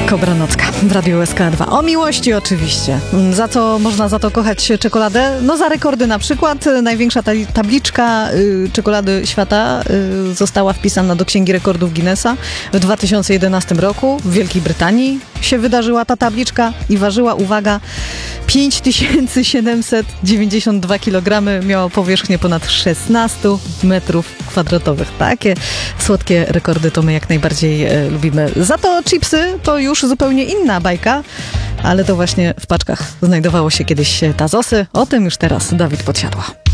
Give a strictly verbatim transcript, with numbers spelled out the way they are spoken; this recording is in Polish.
Kobra Nocka w Radiu S K dwa. O miłości oczywiście. Za co można za to kochać czekoladę? No za rekordy na przykład. Największa ta tabliczka y, czekolady świata y, została wpisana do Księgi Rekordów Guinnessa w dwa tysiące jedenastym roku. W Wielkiej Brytanii się wydarzyła ta tabliczka i ważyła, uwaga, pięć tysięcy siedemset dziewięćdziesiąt dwa kilogramy, miała powierzchnię ponad szesnaście metrów kwadratowych. Takie słodkie rekordy to my jak najbardziej e, lubimy. Za to chipsy to już zupełnie inna bajka, ale to właśnie w paczkach znajdowało się kiedyś Tazosy. O tym już teraz Dawid Podsiadła.